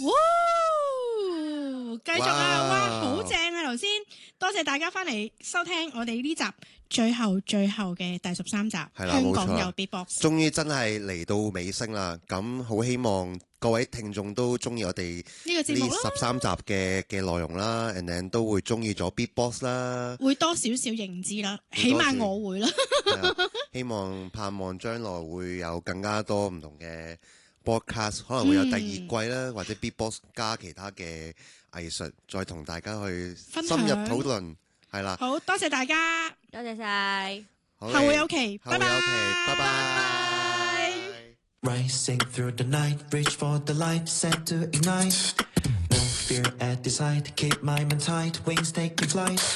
繼續啊！哇，好正啊！頭先多謝大家翻嚟收聽我哋呢集最後嘅第13集，香港有 Beatbox， 終於真係嚟到尾聲啦！咁好希望各位聽眾都中意我哋呢個節目啦 ，13集嘅內容啦 ，and then 都會中意咗 Beatbox 啦， 會多少少認知啦，起碼我會啦。 希望盼望將來會有更加多唔同嘅 broadcast， 可能會有第二季啦，或者 Beatbox 加其他嘅藝術，再同大家去深入討論，係啦。 好多謝大家， 多謝晒， 後會有期，拜拜， 拜拜。 Rising through the night, reach for the light, set to ignite. No fear at the sight, keep my mind tight, wings take me flight.